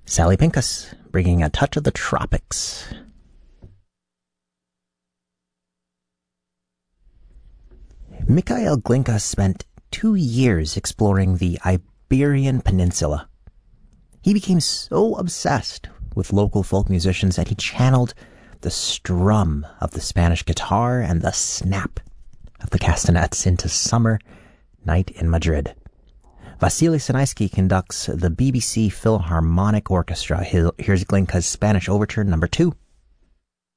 Sally Pincus, bringing a touch of the tropics. Mikhail Glinka spent 2 years exploring the Iberian Peninsula. He became so obsessed with local folk musicians that he channeled the strum of the Spanish guitar and the snap of the castanets into Summer Night in Madrid. Vasily Sinaisky conducts the BBC Philharmonic Orchestra. Here's Glinka's Spanish Overture No. 2.